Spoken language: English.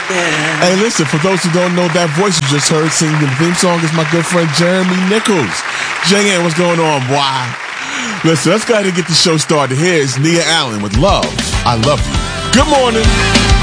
Yeah. Hey, listen, for those who don't know, that voice you just heard singing the theme song is my good friend Jeremy Nichols. J-Ann, what's going on, boy? Listen, let's go ahead and get the show started. Here's Nia Allen with Love, I Love You. Good morning.